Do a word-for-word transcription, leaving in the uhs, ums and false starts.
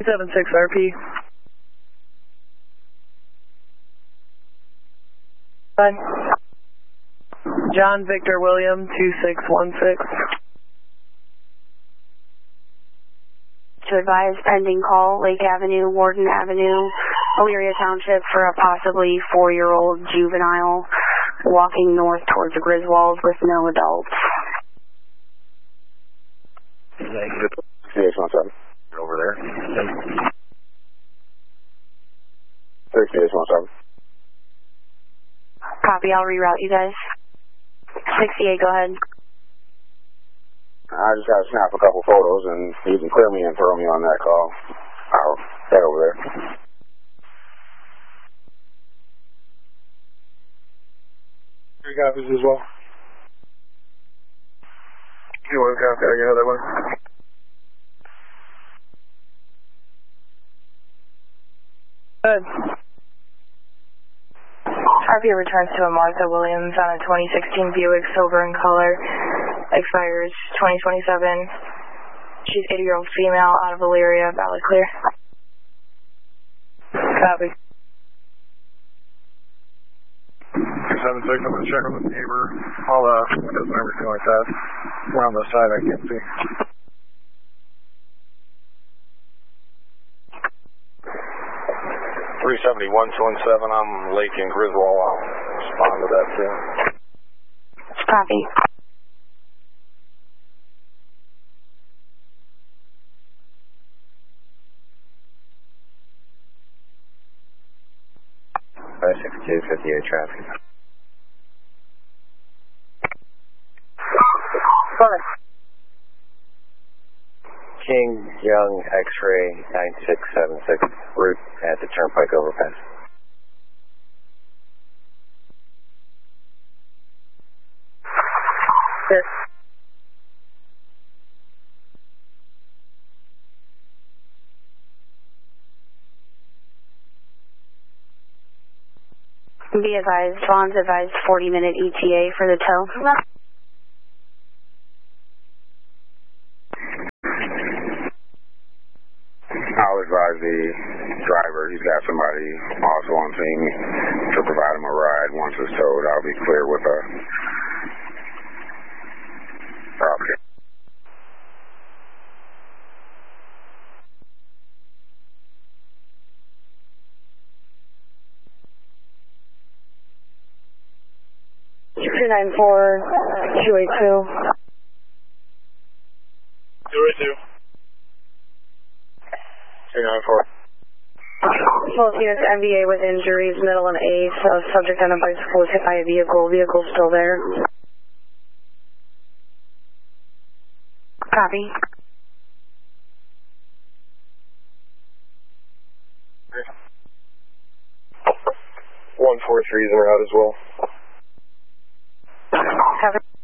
seven six R P. Hi. John Victor William, two six one six. To advise, pending call, Lake Avenue, Warden Avenue, Elyria Township, for a possibly four-year-old juvenile walking north towards the Griswolds with no adults. six one seven. Over there. six one seven. Copy, I'll reroute you guys. sixty-eight, go ahead. I just got to snap a couple photos and you can clear me and throw me on that call. I'll head over there. Three copies as well. You want to copy? I get another one. Good. R P returns to a Martha Williams on a twenty sixteen Buick, silver in color, expires twenty twenty-seven. She's eighty-year-old female, out of Elyria, valid clear. Copy. seven six, I'm going to check on the neighbor, all the windows and everything like that. Around the side I can't see. three seventy-one twenty-seven, I'm Lake and Griswold. I'll respond to that too. Copy. five six two, fifty-eight traffic. Sorry. King Young X-ray nine six seven six, route at the Turnpike overpass. Yes. Be advised, Vaughn's advised forty minute E T A for the tow. I'll advise the driver, he's got somebody also on scene to provide him a ride. Once it's towed, I'll be clear with a property. two nine four, two eight two. two eight two. two nine four. Both units M V A with injuries, middle and A, so subject on a bicycle was hit by a vehicle. Vehicle still there. Copy. one four three is out as well. Have